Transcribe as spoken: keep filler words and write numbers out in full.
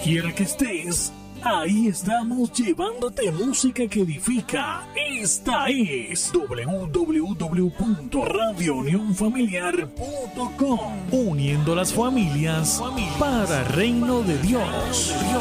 quiera que estés, ahí estamos llevándote música que edifica. Esta es doble u doble u doble u punto radio unión familiar punto com, uniendo las familias para el reino de Dios.